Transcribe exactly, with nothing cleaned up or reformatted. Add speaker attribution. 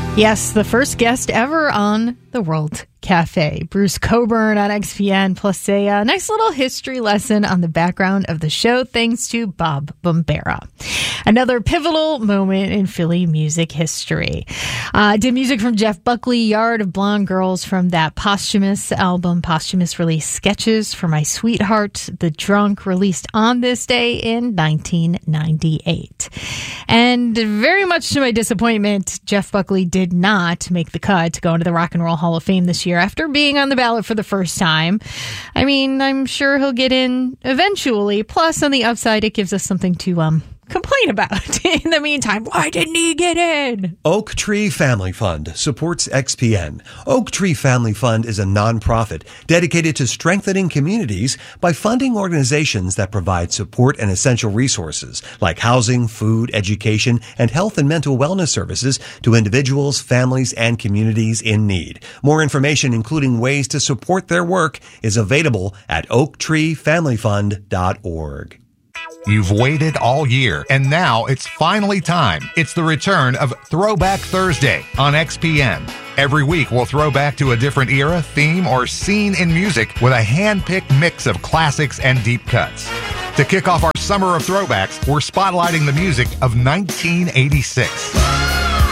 Speaker 1: Yes, the first guest ever on the World Cafe. Bruce Cockburn on X P N, plus a uh, nice little history lesson on the background of the show, thanks to Bob Bombera. Another pivotal moment in Philly music history. Uh, did music from Jeff Buckley, Yard of Blonde Girls from that posthumous album, posthumous release Sketches for My Sweetheart, The Drunk, released on this day in nineteen ninety-eight. And very much to my disappointment, Jeff Buckley did not make the cut to go into the Rock and Roll Hall of Fame this year after being on the ballot for the first time. I mean, I'm sure he'll get in eventually. Plus, on the upside, it gives us something to um complain about. In the meantime, why didn't he get in?
Speaker 2: Oak Tree Family Fund supports X P N. Oak Tree Family Fund is a nonprofit dedicated to strengthening communities by funding organizations that provide support and essential resources like housing, food, education, and health and mental wellness services to individuals, families, and communities in need. More information, including ways to support their work, is available at oak tree family fund dot org.
Speaker 3: You've waited all year, and now it's finally time. It's the return of Throwback Thursday on X P N. Every week, we'll throw back to a different era, theme, or scene in music with a hand-picked mix of classics and deep cuts. To kick off our summer of throwbacks, we're spotlighting the music of nineteen eighty-six.